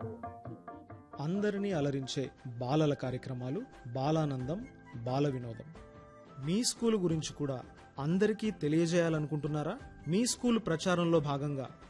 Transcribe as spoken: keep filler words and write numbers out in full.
అందరినీ అలరించే బాలల కార్యక్రమాలు, బాలానందం, బాల వినోదం. మీ స్కూల్ గురించి కూడా అందరికీ తెలియజేయాలనుకుంటున్నారా? మీ స్కూల్ ప్రచారంలో భాగంగా